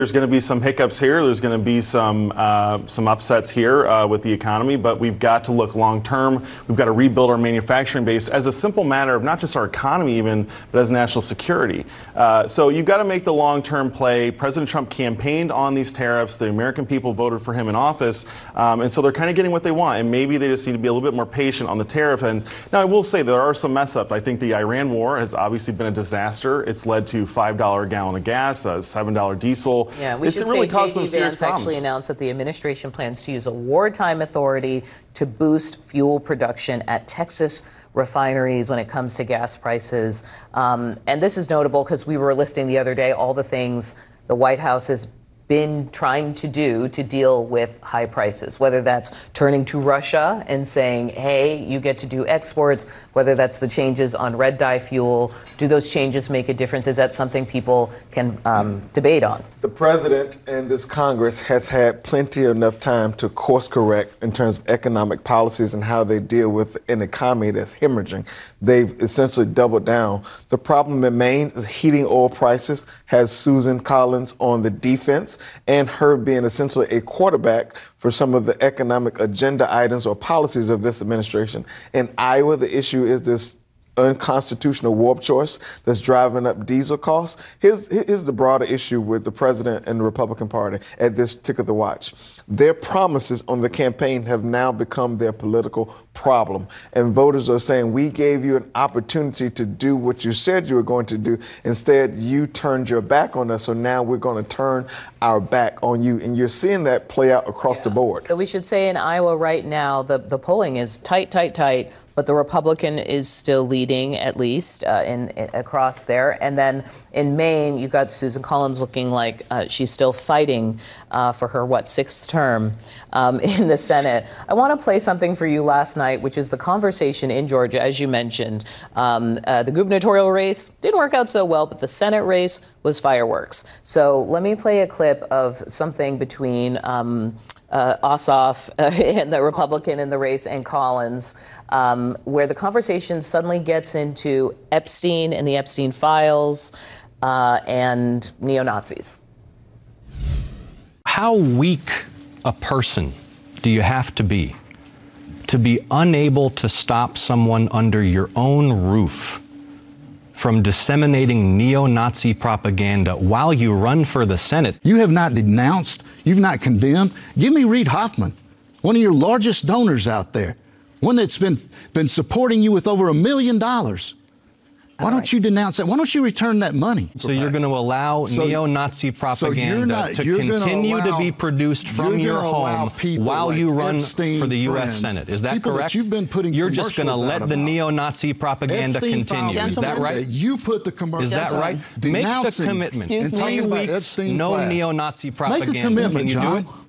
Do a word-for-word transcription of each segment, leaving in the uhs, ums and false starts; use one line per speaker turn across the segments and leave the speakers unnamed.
There's going to be some hiccups here. There's going to be some uh, some upsets here uh, with the economy, but we've got to look long term. We've got to rebuild our manufacturing base as a simple matter of not just our economy even, but as national security. Uh, so you've got to make the long term play. President Trump campaigned on these tariffs. The American people voted for him in office, um, and so they're kind of getting what they want. And maybe they just need to be a little bit more patient on the tariff. And now I will say there are some mess ups. I think the Iran war has obviously been a disaster. It's led to five dollars a gallon of gas, uh, seven dollars diesel.
Yeah, we
it's
should
really
say
caused
J D
some serious
Vance
problems.
actually announced that the administration plans to use a wartime authority to boost fuel production at Texas refineries when it comes to gas prices. Um, and this is notable because we were listing the other day all the things the White House has been trying to do to deal with high prices, whether that's turning to Russia and saying, hey, you get to do exports, whether that's the changes on red dye fuel. Do those changes make a difference? Is that something people can um, debate on?
The president and this Congress has had plenty enough time to course correct in terms of economic policies and how they deal with an economy that's hemorrhaging. They've essentially doubled down. The problem in Maine is heating oil prices has Susan Collins on the defense, and her being essentially a quarterback for some of the economic agenda items or policies of this administration. In Iowa, the issue is this unconstitutional warp choice that's driving up diesel costs. Here's, here's the broader issue with the president and the Republican Party at this tick of the watch. Their promises on the campaign have now become their political problem. And voters are saying, we gave you an opportunity to do what you said you were going to do. Instead, you turned your back on us. So now we're going to turn our back on you. And you're seeing that play out across yeah. the board.
So we should say in Iowa right now, the, the polling is tight, tight, tight. But the Republican is still leading, at least, uh, in, in across there. And then in Maine, you've got Susan Collins looking like uh, she's still fighting uh, for her, what, sixth term um, in the Senate. I want to play something for you last night, which is the conversation in Georgia, as you mentioned. Um, uh, the gubernatorial race didn't work out so well, but the Senate race was fireworks. So let me play a clip of something between um, Uh, Ossoff uh, and the Republican in the race and Collins, um, where the conversation suddenly gets into Epstein and the Epstein files uh, and neo-Nazis.
How weak a person do you have to be to be unable to stop someone under your own roof from disseminating neo-Nazi propaganda while you run for the Senate?
You have not denounced, you've not condemned. Give me Reid Hoffman, one of your largest donors out there, one that's been, been supporting you with over a million dollars. Why don't right. you denounce that? Why don't you return that money?
So you're going to allow so,
so
neo-Nazi propaganda
not,
to continue
allow,
to be produced from your home while
like
you run
Epstein
for the U S
friends,
Senate. Is that
people
correct?
That you've been putting
you're just going to let the neo-Nazi propaganda
Epstein
continue. Is that right?
That you put the commercial.
Is that right? Make the commitment. In three weeks, no class. neo-Nazi propaganda.
Make a commitment,
Can you
John.
do it?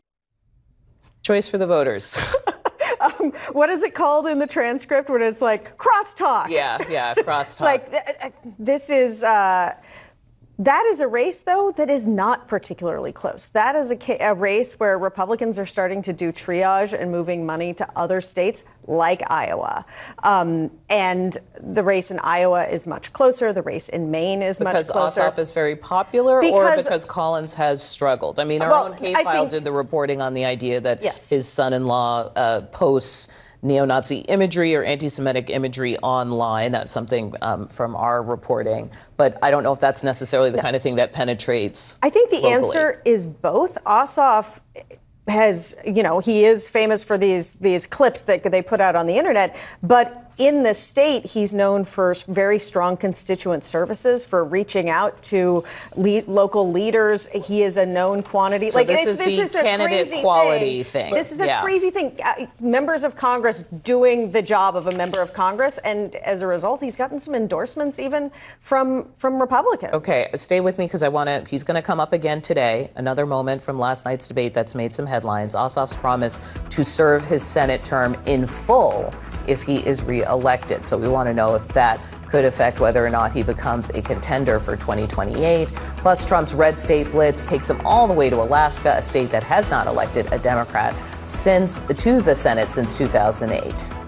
Choice for the voters.
Um, what is it called in the transcript when it's like crosstalk?
Yeah, yeah, crosstalk.
Like th- this is uh, that is a race though that is not particularly close. That is a, ca- a race where Republicans are starting to do triage and moving money to other states like Iowa. Um, and the race in Iowa is much closer. The race in Maine is
because
much closer.
Because Ossoff is very popular,
because,
or because Collins has struggled? I mean, our
well,
own K-File did the reporting on the idea that yes. his son-in-law uh, posts neo-Nazi imagery or anti-Semitic imagery online. That's something um, from our reporting. But I don't know if that's necessarily the no. kind of thing that penetrates
I think the
locally.
answer is both. Ossoff has, you know, he is famous for these these clips that they put out on the internet, but in the state, he's known for very strong constituent services, for reaching out to lead, local leaders. He is a known quantity.
So
like
this
it's,
is
this
the
is
candidate quality thing. thing.
This is a
yeah.
crazy thing. Uh, members of Congress doing the job of a member of Congress, and as a result, he's gotten some endorsements even from from Republicans.
Okay, stay with me because I want to. He's going to come up again today. Another moment from last night's debate that's made some headlines. Ossoff's promise to serve his Senate term in full if he is re-elected. So we want to know if that could affect whether or not he becomes a contender for twenty twenty-eight. Plus, Trump's red state blitz takes him all the way to Alaska, a state that has not elected a Democrat since to the Senate since two thousand eight.